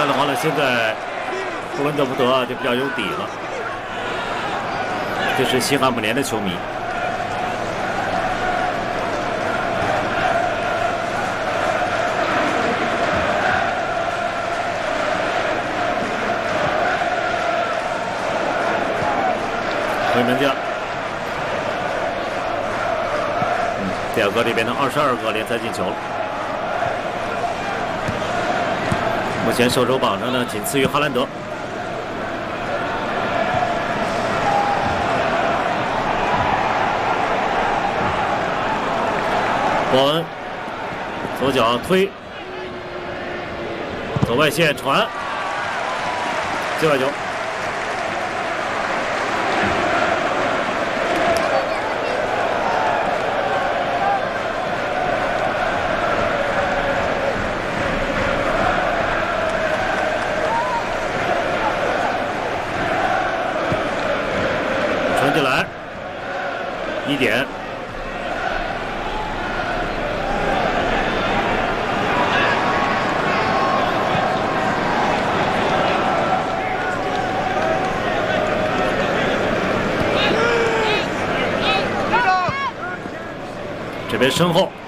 样的话呢，现在布伦特福德就比较有底了。这是西汉姆联的球迷。回门将。第二个里边的22个联赛进球了。目前射手榜上呢，仅次于哈兰德。伯恩左脚推，左外线传，界外球。传进来，1点。这边身后